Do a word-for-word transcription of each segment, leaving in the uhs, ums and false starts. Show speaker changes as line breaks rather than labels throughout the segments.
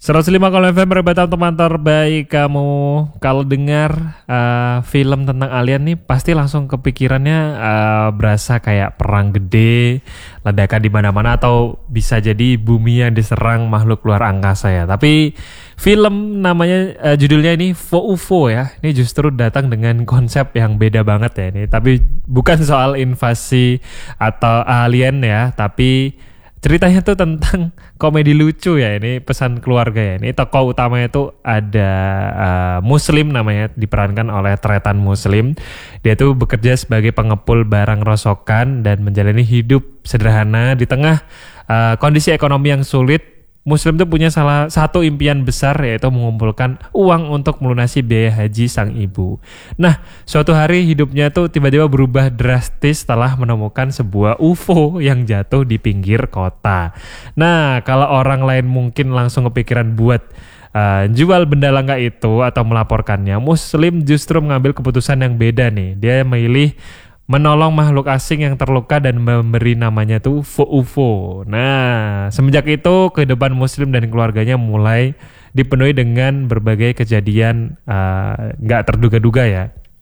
seratus lima Kalau F M Peribatan teman terbaik kamu. Kalau dengar uh, film tentang alien nih pasti langsung kepikirannya uh, berasa kayak perang gede, ledakan di mana-mana, atau bisa jadi bumi yang diserang makhluk luar angkasa ya. Tapi film namanya uh, judulnya ini U F O ya. Ini justru datang dengan konsep yang beda banget ya ini. Tapi bukan soal invasi atau alien ya, tapi ceritanya tuh tentang komedi lucu ya, ini pesan keluarga ya. Ini tokoh utamanya tuh ada uh, Muslim namanya, diperankan oleh Tretan Muslim. Dia tuh bekerja sebagai pengepul barang rongsokan dan menjalani hidup sederhana di tengah uh, kondisi ekonomi yang sulit. Muslim tuh punya salah satu impian besar, yaitu mengumpulkan uang untuk melunasi biaya haji sang ibu. Nah, suatu hari hidupnya tuh tiba-tiba berubah drastis setelah menemukan sebuah U F O yang jatuh di pinggir kota. Nah, kalau orang lain mungkin langsung kepikiran buat uh, jual benda langka itu atau melaporkannya, Muslim justru mengambil keputusan yang beda nih. Dia memilih menolong makhluk asing yang terluka dan memberi namanya tuh U F O. Nah, semenjak itu kehidupan Muslim dan keluarganya mulai dipenuhi dengan berbagai kejadian uh, gak terduga-duga ya.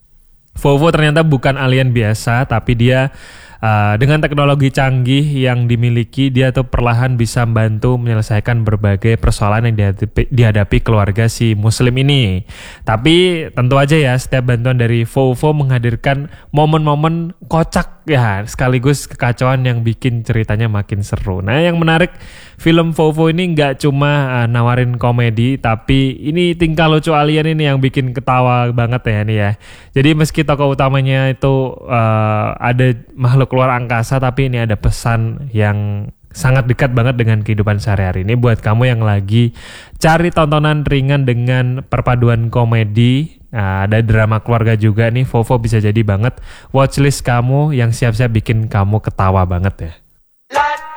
U F O ternyata bukan alien biasa, tapi dia uh, dengan teknologi canggih yang dimiliki, dia tuh perlahan bisa membantu menyelesaikan berbagai persoalan yang dihadapi, dihadapi keluarga si Muslim ini. Tapi tentu aja ya, setiap bantuan dari U F O menghadirkan momen-momen kocak ya, sekaligus kekacauan yang bikin ceritanya makin seru. Nah, yang menarik, film U F O ini nggak cuma uh, nawarin komedi, tapi ini tingkah lucu alien ini yang bikin ketawa banget ya nih ya. Jadi meski tokoh utamanya itu uh, ada makhluk luar angkasa, tapi ini ada pesan yang sangat dekat banget dengan kehidupan sehari-hari. Ini buat kamu yang lagi cari tontonan ringan dengan perpaduan komedi, nah, ada drama keluarga juga nih. U F O bisa jadi banget watchlist kamu yang siap-siap bikin kamu ketawa banget ya.